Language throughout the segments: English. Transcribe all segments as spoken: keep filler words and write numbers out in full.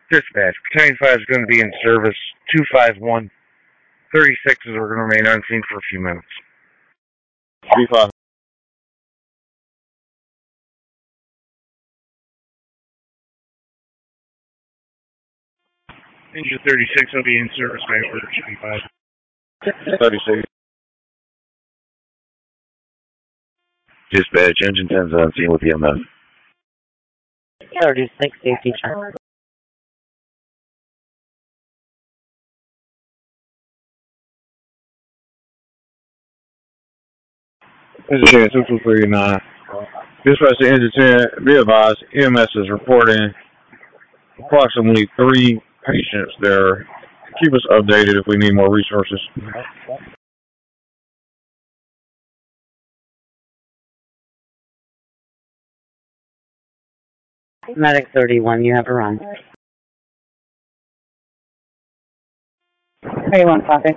Dispatch, Battalion five is going to be in service. two five one. thirty-sixes are going to remain unseen for a few minutes. three five. Engine thirty-six will be in service by order three five. thirty-six. Dispatch, Engine ten is on scene with E M S. thirty-six, safety check. Engine ten, two two three nine. Dispatch to Engine ten, be advised, E M S is reporting approximately three patients there. Keep us updated if we need more resources. Medic thirty-one, you have a run. thirty-one, copy.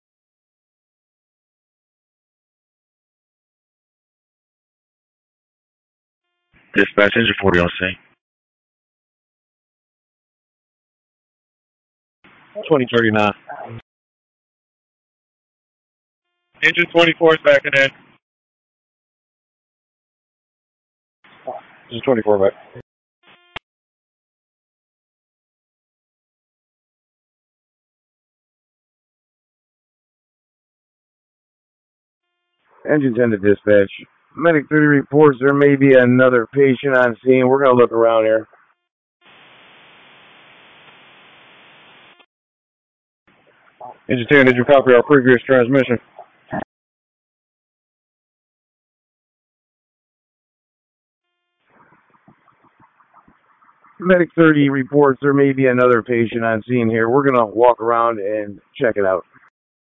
Dispatch, Engine forty on scene. twenty thirty-nine. Engine twenty-four is backing in. This is twenty-four back. Engine ten to dispatch. Medic thirty reports there may be another patient on scene. We're going to look around here. Engine ten, did you copy our previous transmission? Medic thirty reports there may be another patient on scene here. We're going to walk around and check it out.